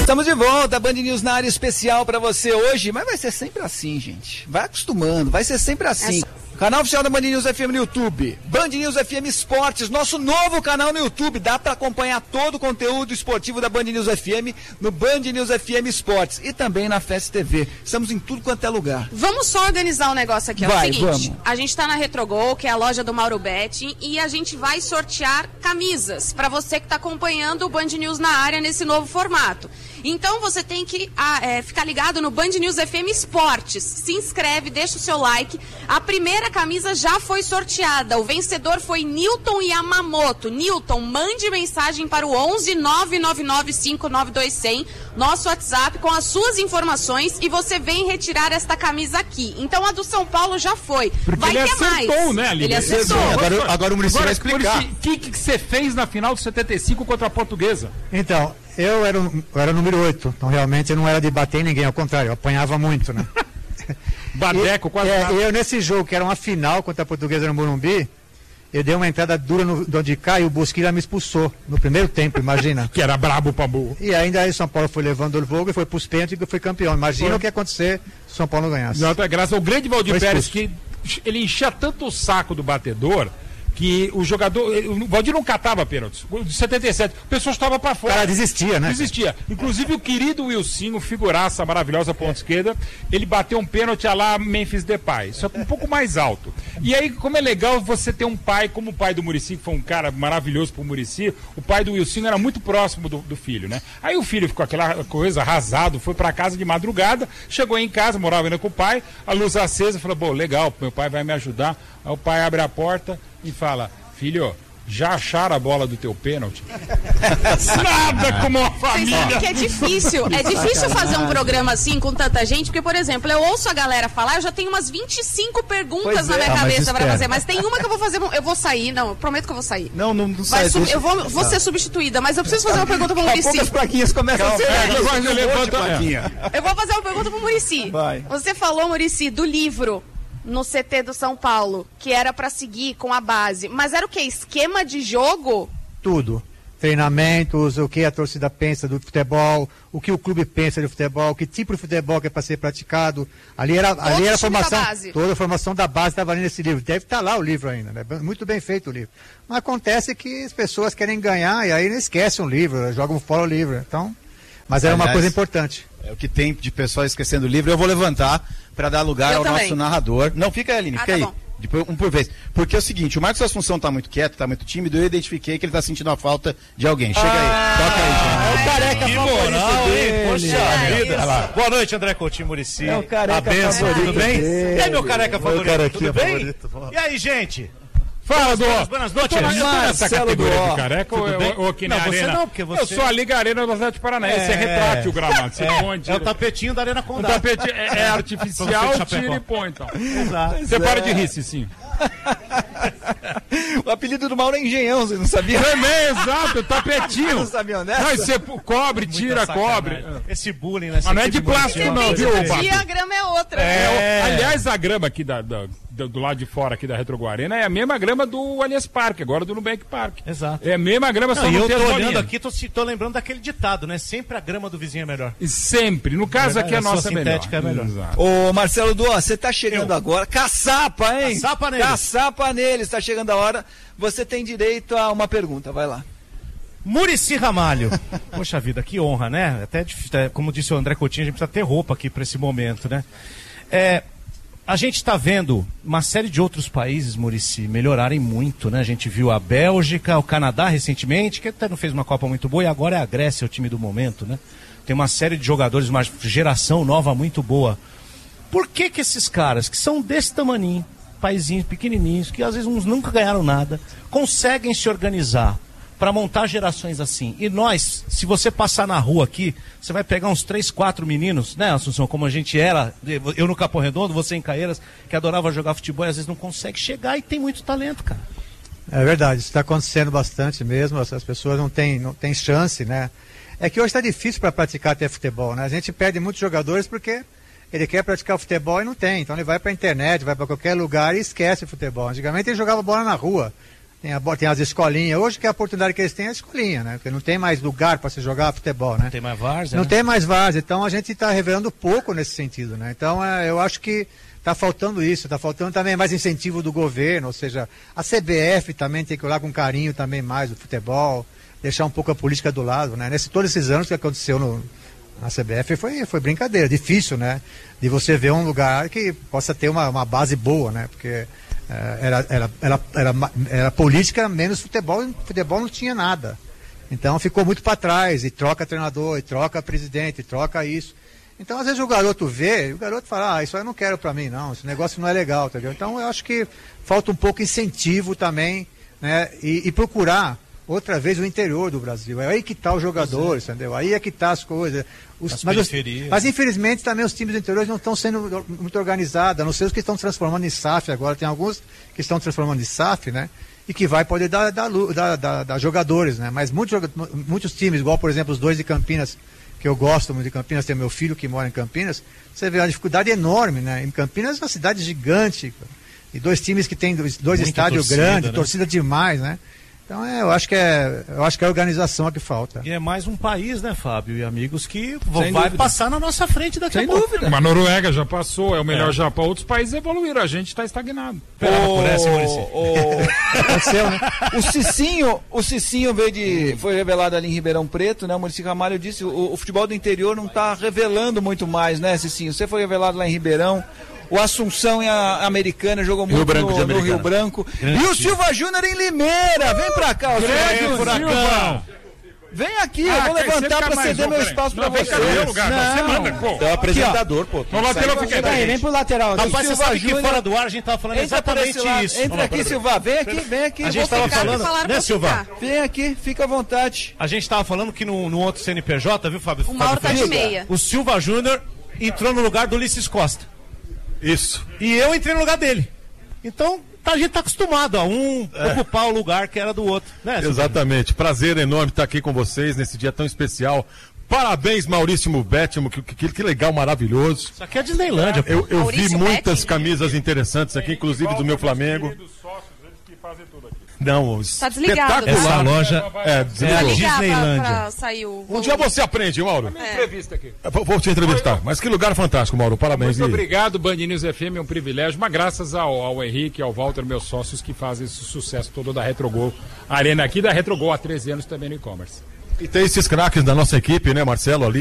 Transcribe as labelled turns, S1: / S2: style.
S1: Estamos de volta, Band News na área especial para você hoje, mas vai ser sempre assim, gente. Vai acostumando, vai ser sempre assim. Canal oficial da Band News FM no YouTube, Band News FM Esportes, nosso novo canal no YouTube. Dá para acompanhar todo o conteúdo esportivo da Band News FM no Band News FM Esportes e também na Fest TV. Estamos em tudo quanto é lugar.
S2: Vamos só organizar um negócio aqui. É o seguinte,
S1: vamos.
S2: A gente tá na Retrogol, que é a loja do Mauro Betti, e a gente vai sortear camisas para você que tá acompanhando o Band News na área nesse novo formato. Então você tem que ficar ligado no Band News FM Esportes. Se inscreve, deixa o seu like. A primeira camisa já foi sorteada. O vencedor foi Newton Yamamoto. Newton, mande mensagem para o 11 999 5922 100, nosso WhatsApp, com as suas informações, e você vem retirar esta camisa aqui. Então a do São Paulo já foi.
S3: Porque
S2: vai
S3: ele
S2: ter
S3: acertou,
S2: mais.
S3: né, Aline?
S2: Ele acertou.
S4: Agora o Muricy vai explicar.
S3: O que você fez na final de 75 contra a Portuguesa?
S5: Então, eu era o número 8, então realmente eu não era de bater em ninguém, ao contrário, eu apanhava muito, né?
S3: Badeco, quase nada.
S5: Eu nesse jogo, que era uma final contra a Portuguesa no Morumbi, eu dei uma entrada dura no onde cai e o Bosquilha me expulsou no primeiro tempo, imagina.
S3: Que era brabo pra burro.
S5: E ainda aí São Paulo foi levando o jogo e foi pros pênaltis e foi campeão. Imagina o que ia acontecer se São Paulo não ganhasse.
S3: Não, graças ao grande Valdir
S5: Foi
S3: Pérez,
S5: expulso.
S3: que ele enchia tanto o saco do batedor que o jogador. O Valdir não catava pênaltis. De 77, o pessoal estava para
S5: O
S3: fora.
S5: cara desistia, né?
S3: Desistia. Inclusive o querido Wilsinho, figuraça maravilhosa ponta esquerda, ele bateu um pênalti a lá Memphis Depay, só que um pouco mais alto. E aí, como é legal você ter um pai como o pai do Muricy, que foi um cara maravilhoso pro Muricy, o pai do Wilsinho era muito próximo do filho, né? Aí o filho ficou aquela coisa arrasado, foi para casa de madrugada, chegou em casa, morava ainda com o pai, a luz acesa, falou, bom, legal, meu pai vai me ajudar. Aí o pai abre a porta e fala, filho, já acharam a bola do teu pênalti? Nada como uma
S2: Vocês
S3: família.
S2: sabem que é difícil fazer um programa assim com tanta gente, porque, por exemplo, eu ouço a galera falar, eu já tenho umas 25 perguntas na minha cabeça para fazer, mas tem uma que eu vou fazer, eu vou sair, não, eu prometo que eu vou sair.
S4: Não sai.
S2: Eu vou ser substituída, mas eu preciso fazer uma pergunta pro Muricy.
S1: Poucas plaquinhas começam a ser.
S2: Eu vou fazer uma pergunta pro Muricy.
S1: Vai.
S2: Você falou, Muricy, do livro no CT do São Paulo, que era para seguir com a base, mas era o quê? Esquema de jogo?
S5: Tudo. Treinamentos, o que a torcida pensa do futebol, o que o clube pensa de futebol, que tipo de futebol que é para ser praticado. Ali era a formação, toda a formação da base estava ali nesse livro. Deve estar lá o livro ainda, né? Muito bem feito o livro. Mas acontece que as pessoas querem ganhar e aí não esquecem o livro, jogam fora o livro. Então, mas era uma coisa importante.
S4: É o que tem de pessoal esquecendo o livro. Eu vou levantar para dar lugar ao nosso narrador. Não, fica aí, Aline, fica aí.
S2: Bom.
S4: Depois, um por vez. Porque é o seguinte, o Marcos Assunção tá muito quieto, tá muito tímido, eu identifiquei que ele tá sentindo a falta de alguém. Chega aí, toca aí, gente.
S1: É o careca
S6: Que
S1: favorito
S6: moral, hein?
S1: dele.
S6: Poxa vida.
S2: Isso.
S6: Boa noite, André Coutinho Muricy.
S1: É o careca
S6: A benção,
S1: favorito
S6: tudo bem?
S1: dele.
S6: E aí, meu careca favorito,
S7: carequinha
S6: tudo bem?
S7: favorito.
S6: E aí, gente?
S3: Fala, Dó.
S6: Buenas
S3: Eu tô
S6: noites.
S3: nessa categoria
S1: Dó.
S3: de careca
S6: Tudo bem?
S3: ou aqui na
S6: Não, você
S3: Arena?
S6: não, porque você-
S3: Eu sou a Liga Arena do Atlético Paranaense, você retrate o gramado, você põe,
S6: É o tapetinho da Arena
S3: O
S6: Condá.
S3: tapete é artificial, tira e põe, então.
S6: Exato.
S3: Você para de rir, sim.
S1: O apelido do Mauro é Engenhão, você não sabia?
S3: Também, exato, tapetinho.
S1: Não sabiam dessa?
S3: Não, e você cobre, tira, cobre.
S6: Esse bullying, né?
S3: Mas não é de plástico, não, viu,
S2: Depende do
S3: Bato?
S2: dia, a grama é outra.
S3: Aliás, a grama aqui do lado de fora aqui da Retroguarena é a mesma grama do Allianz Parque, agora do Nubank Park.
S6: Exato.
S3: É a mesma grama, só
S6: Não, e
S3: não
S6: eu
S3: tem
S6: tô
S3: as
S6: olhando
S3: bolinhas.
S6: aqui, tô lembrando daquele ditado, né? Sempre a grama do vizinho é melhor.
S3: E sempre. No caso aqui, a
S6: A sua
S3: nossa é melhor.
S6: sintética é melhor.
S3: Exato.
S1: Ô, Marcelo Duó, você tá chegando agora. Caçapa, hein?
S6: Caçapa neles.
S1: Caçapa neles. Tá chegando a hora. Você tem direito a uma pergunta. Vai lá.
S6: Muricy Ramalho. Poxa vida, que honra, né? Até, como disse o André Coutinho, a gente precisa ter roupa aqui para esse momento, né? A gente está vendo uma série de outros países, Muricy, melhorarem muito, né? A gente viu a Bélgica, o Canadá recentemente, que até não fez uma Copa muito boa, e agora é a Grécia o time do momento, né? Tem uma série de jogadores, uma geração nova muito boa. Por que esses caras, que são desse tamaninho, paizinhos pequenininhos, que às vezes uns nunca ganharam nada, conseguem se organizar para montar gerações assim? E nós, se você passar na rua aqui, você vai pegar uns 3, 4 meninos, né, Assunção, como a gente era, eu no Capão Redondo, você em Caieiras, que adorava jogar futebol e às vezes não consegue chegar e tem muito talento, cara.
S5: É verdade, isso está acontecendo bastante mesmo, as pessoas não têm chance, né? É que hoje está difícil para praticar até futebol, né? A gente perde muitos jogadores porque ele quer praticar o futebol e não tem, então ele vai para a internet, vai para qualquer lugar e esquece o futebol. Antigamente ele jogava bola na rua, tem as escolinhas. Hoje que a oportunidade que eles têm é a escolinha, né? Porque não tem mais lugar para se jogar futebol, né?
S6: Não tem mais várzea,
S5: Não tem mais várzea. Então a gente está revelando pouco nesse sentido, né? Então eu acho que está faltando isso, está faltando também mais incentivo do governo, ou seja, a CBF também tem que olhar com carinho também mais o futebol, deixar um pouco a política do lado, né? Todos esses anos que aconteceu na CBF foi brincadeira, difícil, né? De você ver um lugar que possa ter uma base boa, né? Porque era política menos futebol, e futebol não tinha nada. Então ficou muito para trás, e troca treinador, e troca presidente, e troca isso. Então às vezes o garoto vê, e o garoto fala, isso aí eu não quero para mim não, esse negócio não é legal, entendeu? Então eu acho que falta um pouco incentivo também, né? E procurar outra vez o interior do Brasil. É aí que está os jogadores, entendeu? Aí é que está as coisas. Mas infelizmente também os times do interior não estão sendo muito organizados, a não ser os que estão transformando em SAF agora. Tem alguns que estão transformando em SAF, né? E que vai poder dar jogadores, né? Mas muitos times, igual por exemplo os 2 de Campinas, que eu gosto muito de Campinas, tem meu filho que mora em Campinas, você vê uma dificuldade enorme, né? Em Campinas é uma cidade gigante, e 2 times que tem 2 estádios grandes, né? Torcida demais, né? Então eu acho que é a organização a que falta.
S6: E é mais um país, né, Fábio e amigos, que vai passar na nossa frente daqui a pouco. Sem dúvida.
S3: Mas a Noruega já passou, é o melhor Japão. Outros países evoluíram, a gente está estagnado.
S1: Por essa, aconteceu, né? O Cicinho foi revelado ali em Ribeirão Preto, né? O Muricy Ramalho disse, o futebol do interior não está revelando muito mais, né, Cicinho? Você foi revelado lá em Ribeirão. O Assunção em Americana jogou muito no Rio Branco. E o Silva Júnior em Limeira. Vem pra cá, o Silva. Vem aqui, eu vou levantar pra ceder meu espaço pra você.
S4: Você manda, pô. É o apresentador, pô.
S3: No lateral fica
S5: aí. Vem pro lateral.
S6: Rapaz, você sabe que fora do ar a gente tava falando exatamente isso.
S1: Entra aqui, Silva. Vem aqui.
S6: A gente tava falando, né, Silva?
S1: Vem aqui, fica à vontade.
S6: A gente tava falando que no outro CNPJ, viu, Fábio?
S2: O Mauro tá de meia.
S6: O Silva Júnior entrou no lugar do Ulisses Costa.
S4: Isso.
S6: E eu entrei no lugar dele. Então, a gente tá acostumado a ocupar o lugar que era do outro. Né,
S7: exatamente. Prazer enorme estar aqui com vocês nesse dia tão especial. Parabéns, Maurício Bétimo, que legal, maravilhoso.
S6: Isso aqui é Disneylândia.
S7: Eu vi muitas camisas interessantes aqui, inclusive do meu Flamengo. Não,
S2: tá desligado.
S6: Essa loja é
S2: Disneylândia.
S7: Um dia você aprende, Mauro.
S3: Entrevista aqui.
S7: Vou te entrevistar. Mas que lugar fantástico, Mauro. Parabéns.
S3: Muito obrigado, Band News FM, é um privilégio. Mas graças ao Henrique e ao Walter, meus sócios, que fazem esse sucesso todo da Retrogol Arena aqui, da Retrogol há 13 anos também no e-commerce.
S7: E tem esses craques da nossa equipe, né, Marcelo, ali.